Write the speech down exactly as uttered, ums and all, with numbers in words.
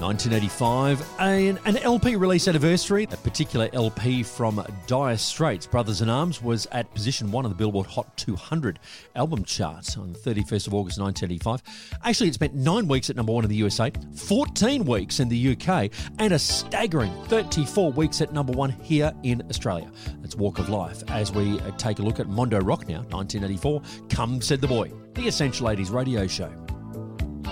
nineteen eighty-five, an, an L P release anniversary. A particular L P from Dire Straits, Brothers in Arms, was at position one of the Billboard Hot two hundred album chart on the thirty-first of August nineteen eighty-five. Actually, it spent nine weeks at number one in the U S A, fourteen weeks in the U K, and a staggering thirty-four weeks at number one here in Australia. That's Walk of Life. As we take a look at Mondo Rock now, nineteen eighty-four, Come Said the Boy, the Essential eighties radio show.